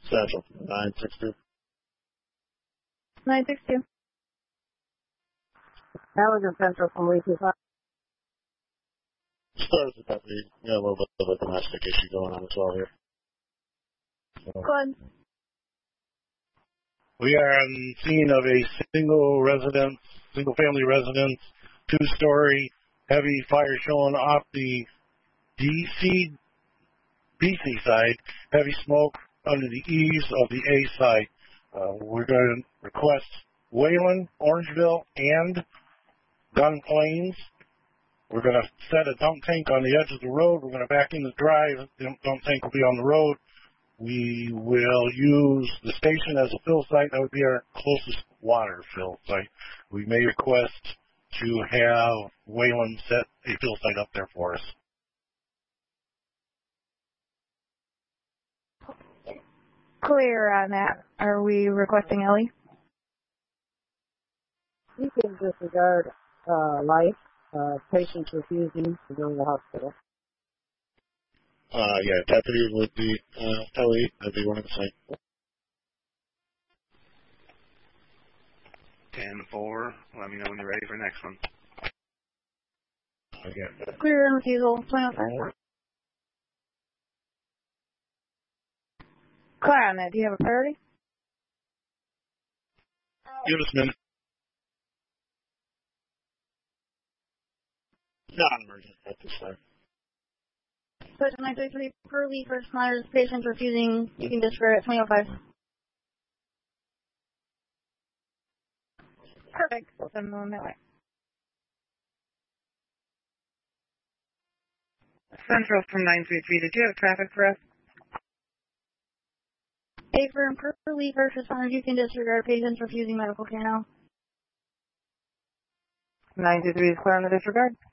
Central, 962. 962. Halligan Central from 325. Stars the deputy. We got a little bit of a domestic issue going on as well here. So. Go ahead. We are on the scene of a single family residence, 2-story, heavy fire showing off the BC side, heavy smoke under the eaves of the A side. We're going to request Wayland, Orangeville, and Gun Plains. We're going to set a dump tank on the edge of the road. We're going to back in the drive. The dump tank will be on the road. We will use the station as a fill site. That would be our closest water fill site. We may request to have Wayland set a fill site up there for us. Clear on that. Are we requesting Ellie? You can disregard life, patients refusing to go to the hospital. Yeah, deputy would be Ellie. That'd be one of the same. 10-4. Let me know when you're ready for the next one. Again. Clear and refusal. 2005. Clear on that. Do you have a priority? Give us a minute. Non-emergent at this time. Push 933 Curly for Snyder's patients refusing. You can disregard at 2005. Perfect. We'll send them on that way. Central from 933. Did you have traffic for us? A firm Curly versus Snyder. You can disregard patients refusing medical care now. 923 is clear on the disregard.